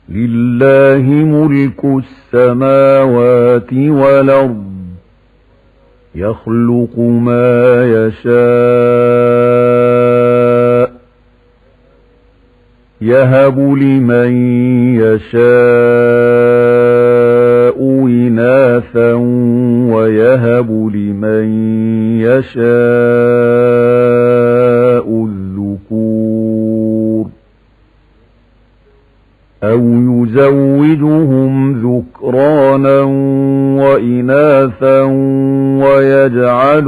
لله ملك السماوات والأرض يخلق ما يشاء يهب لمن يشاء إناثا ويهب لمن يشاء الذكور أو يزوجهم ذكرانا وإناثا ويجعل